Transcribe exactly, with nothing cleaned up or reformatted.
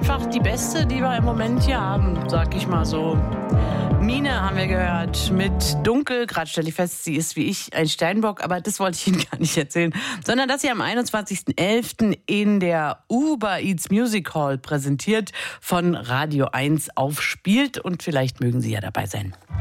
einfach die beste, die wir im Moment hier haben, sag ich mal so. Mine haben wir gehört mit Dunkel. Gerade stelle ich fest, sie ist wie ich ein Steinbock, aber das wollte ich Ihnen gar nicht erzählen. Sondern dass sie am einundzwanzigsten elften in der Uber Eats Music Hall präsentiert von Radio eins aufspielt. Und vielleicht mögen Sie ja dabei sein.